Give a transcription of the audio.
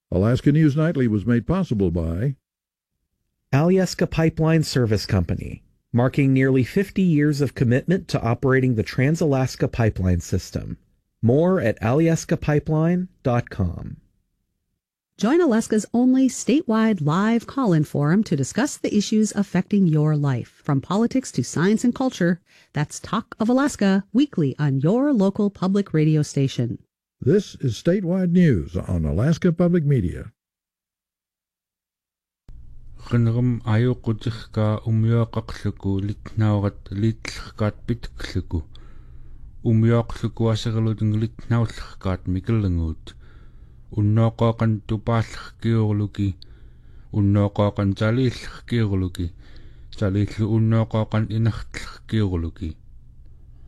Alaska News Nightly was made possible by Alyeska Pipeline Service Company, marking nearly 50 years of commitment to operating the Trans-Alaska Pipeline System. More at alyeskapipeline.com. Join Alaska's only statewide live call-in forum to discuss the issues affecting your life, from politics to science and culture. That's Talk of Alaska, weekly on your local public radio station. This is statewide news on Alaska Public Media. Qinrum ayuqutiqqa umioqaqluku litnaurat liitllerkaat pitukluku umioqluku aserlutung litnaullerkaat mikellenguut unnooqooqan tupaallerkiurluki unnooqooqan taliillerkiurluki taliillu unnooqooqan inertlerkiurluki